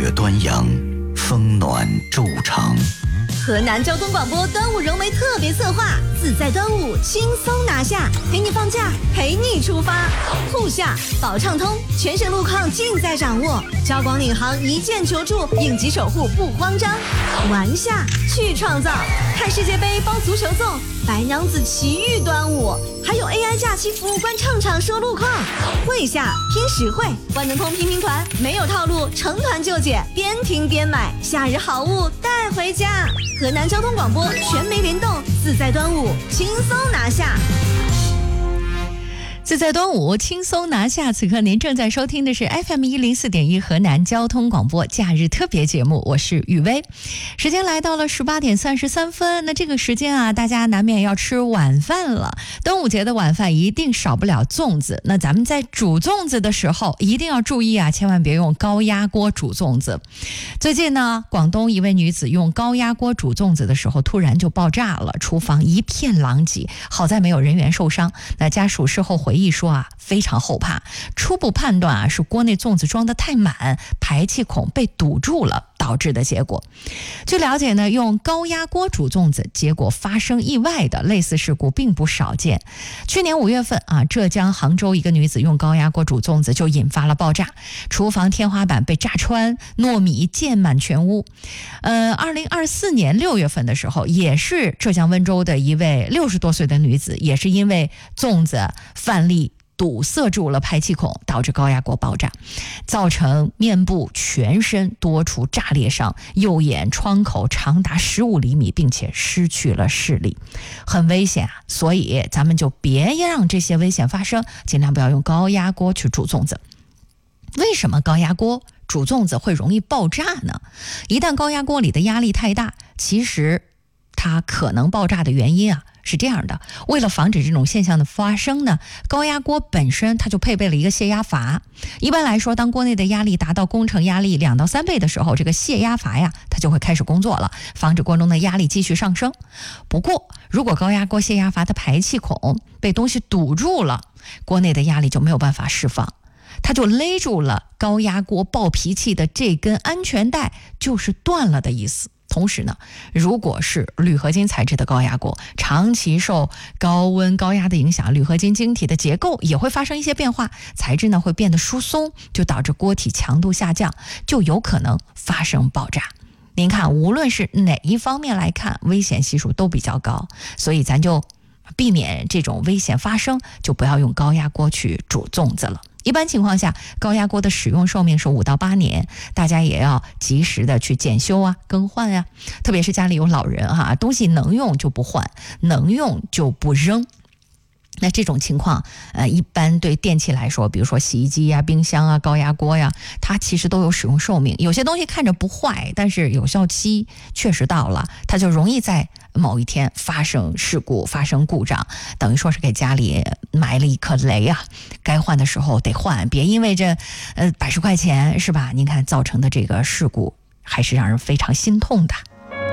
雪端阳，风暖昼长。 河南交通广播端午融媒特别策划，自在端午轻松拿下，给你放假，陪你出发。沪下保畅通，全省路况尽在掌握，交广领航一键求助，应急守护不慌张。玩下去创造，看世界杯包足球粽，白娘子奇遇端午，还有 AI 假期服务官唱场说路况。会下拼实惠，万能通拼拼团，没有套路，成团就解，边听边买，夏日好物带回家。河南交通广播全媒联动，自在端午轻松拿下。 自在端午轻松拿下，此刻您正在收听的是 FM104.1 河南交通广播假日特别节目，我是雨薇。时间来到了18点33分，那这个时间啊，大家难免要吃晚饭了。端午节的晚饭一定少不了粽子，那咱们在煮粽子的时候一定要注意啊，千万别用高压锅煮粽子。最近呢，广东一位女子用高压锅煮粽子的时候突然就爆炸了，厨房一片狼藉，好在没有人员受伤。那家属事后回忆说啊，非常后怕，初步判断啊是锅内粽子装得太满，排气孔被堵住了导致的结果。据了解呢，用高压锅煮粽子，结果发生意外的类似事故并不少见。去年5月份啊，浙江杭州一个女子用高压锅煮粽子就引发了爆炸，厨房天花板被炸穿，糯米溅满全屋。2024年6月份的时候，也是浙江温州的一位60多岁的女子，也是因为粽子饭粒堵塞住了排气孔，导致高压锅爆炸，造成面部全身多处炸裂伤，右眼窗口长达15厘米，并且失去了视力，很危险啊！所以咱们就别让这些危险发生，尽量不要用高压锅去煮粽子。为什么高压锅煮粽子会容易爆炸呢？一旦高压锅里的压力太大，其实它可能爆炸的原因啊是这样的，为了防止这种现象的发生呢，高压锅本身它就配备了一个泄压阀。一般来说，当锅内的压力达到工程压力2到3倍的时候，这个泄压阀呀，它就会开始工作了，防止锅中的压力继续上升。不过，如果高压锅泄压阀的排气孔被东西堵住了，锅内的压力就没有办法释放，它就勒住了高压锅爆脾气的这根安全带，就是断了的意思。同时呢，如果是铝合金材质的高压锅，长期受高温高压的影响，铝合金晶体的结构也会发生一些变化，材质呢会变得疏松，就导致锅体强度下降，就有可能发生爆炸。您看，无论是哪一方面来看，危险系数都比较高，所以咱就避免这种危险发生，就不要用高压锅去煮粽子了。一般情况下，高压锅的使用寿命是5到8年，大家也要及时的去检修啊、更换啊，特别是家里有老人哈，东西能用就不换，能用就不扔。那这种情况一般对电器来说，比如说洗衣机呀、冰箱啊、高压锅呀，它其实都有使用寿命。有些东西看着不坏，但是有效期确实到了，它就容易在某一天发生事故、发生故障，等于说是给家里埋了一颗雷啊！该换的时候得换，别因为这百十块钱是吧？您看造成的这个事故，还是让人非常心痛的。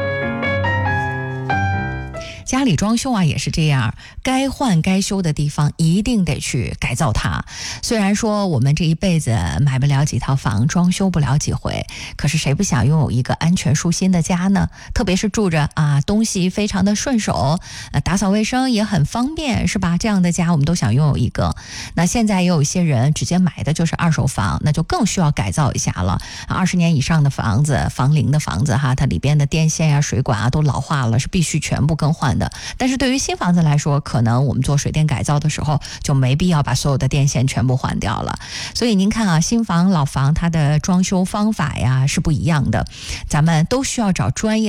家里装修啊也是这样，该换该修的地方一定得去改造它。虽然说我们这一辈子买不了几套房，装修不了几回，可是谁不想拥有一个安全舒心的家呢？特别是住着啊东西非常的顺手，打扫卫生也很方便，是吧？这样的家我们都想拥有一个。那现在也有一些人直接买的就是二手房，那就更需要改造一下了。20年以上的房子，房龄的房子哈，它里边的电线啊、水管啊都老化了，是必须全部更换的。但是对于新房子来说，可能我们做水电改造的时候就没必要把所有的电线全部换掉了。所以您看啊，新房老房它的装修方法呀是不一样的，咱们都需要找专业